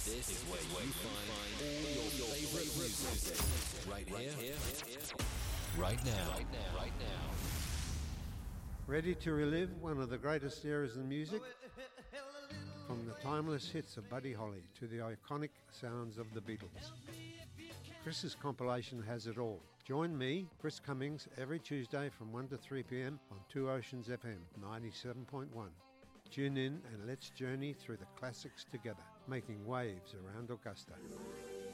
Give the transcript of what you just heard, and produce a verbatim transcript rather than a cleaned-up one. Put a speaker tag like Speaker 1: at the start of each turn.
Speaker 1: This is where you find all your favorite music. Right here, right now, right now, right now.
Speaker 2: Ready to relive one of the greatest eras in music? From the timeless hits of Buddy Holly to the iconic sounds of the Beatles. Chris's compilation has it all. Join me, Chris Cummings, every Tuesday from one to three p.m. on Two Oceans F M ninety-seven point one. Tune in and let's journey through the classics together, making waves around Augusta.